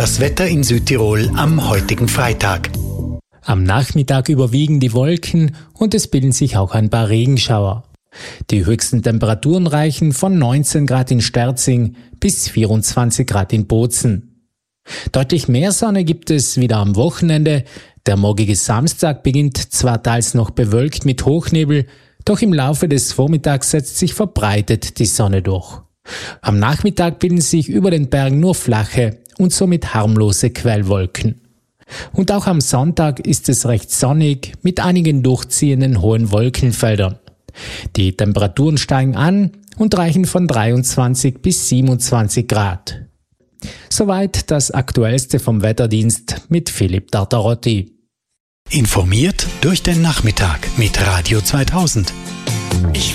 Das Wetter in Südtirol am heutigen Freitag. Am Nachmittag überwiegen die Wolken und es bilden sich auch ein paar Regenschauer. Die höchsten Temperaturen reichen von 19 Grad in Sterzing bis 24 Grad in Bozen. Deutlich mehr Sonne gibt es wieder am Wochenende. Der morgige Samstag beginnt zwar teils noch bewölkt mit Hochnebel, doch im Laufe des Vormittags setzt sich verbreitet die Sonne durch. Am Nachmittag bilden sich über den Bergen nur flache und somit harmlose Quellwolken. Und auch am Sonntag ist es recht sonnig mit einigen durchziehenden hohen Wolkenfeldern. Die Temperaturen steigen an und reichen von 23 bis 27 Grad. Soweit das Aktuellste vom Wetterdienst mit Philipp Tartarotti. Informiert durch den Nachmittag mit Radio 2000.